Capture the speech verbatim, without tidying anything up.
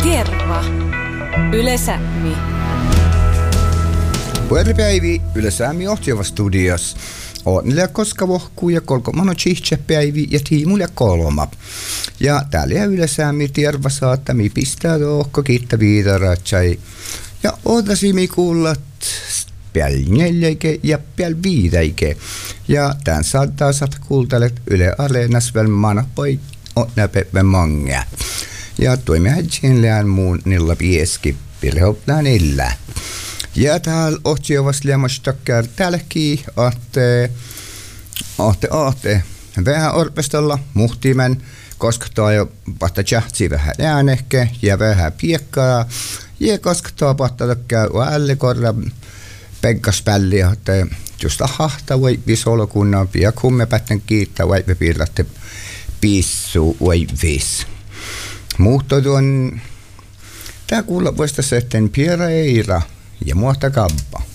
Kierva. Yle Sämi. Puolipäivi Yle Sämi Ohtjava studios. Onnille koska vohkuu ja kolko mano päivi ja tiimulle kolma. Ja täällä Yle Sämi tierva saattami pistää tohko kiitta viidaratsai. Ja ootasimme kuullat piel neljäike ja piel viideike. Ja tän saattaa saat kuultelet Yle Areenas vel manapoi näpevä mange. Ja toimme hätsien lään muun nilla pieski pilhoplaan illa. Ja täällä ohtjavas liemastakkär täälläkin ahte, ahte, ahte. Vähän orpestalla muhtimen, koska toi jo pahta tjahtsi vähän äänehke ja vähän piekkaa. Ja koska toi pahta käy ällikorra penkaspälliä, että just ahta voi visolokunnan ja kumme pätten kiittää vai piirratte pissu vai vis. Mutta tuon, tää kuulla voisi tässä, etten Piera Eira ja muotta kabba.